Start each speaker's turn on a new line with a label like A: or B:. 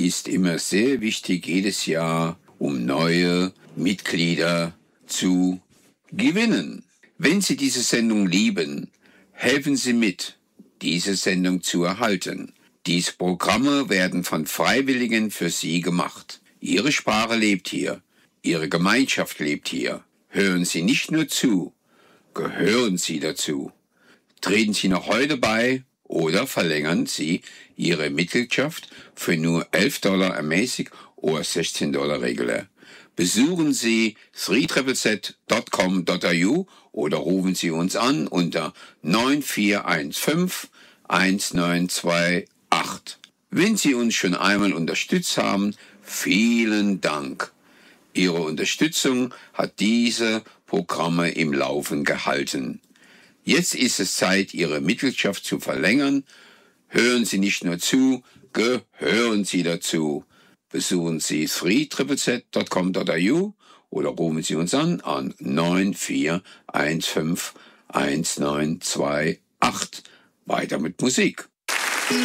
A: ist immer sehr wichtig, jedes Jahr, um neue Mitglieder zu gewinnen. Wenn Sie diese Sendung lieben, helfen Sie mit, diese Sendung zu erhalten. Diese Programme werden von Freiwilligen für Sie gemacht. Ihre Sprache lebt hier. Ihre Gemeinschaft lebt hier. Hören Sie nicht nur zu, gehören Sie dazu. Treten Sie noch heute bei oder verlängern Sie Ihre Mitgliedschaft für nur $11 ermäßig oder $16 regulär. Besuchen Sie 3ZZZ.com.au oder rufen Sie uns an unter 9415-1928. Wenn Sie uns schon einmal unterstützt haben, vielen Dank. Ihre Unterstützung hat diese Programme im Laufen gehalten. Jetzt ist es Zeit, Ihre Mitgliedschaft zu verlängern. Hören Sie nicht nur zu, gehören Sie dazu. Besuchen Sie 3ZZZ.com.au oder rufen Sie uns an 94151928. Weiter mit Musik.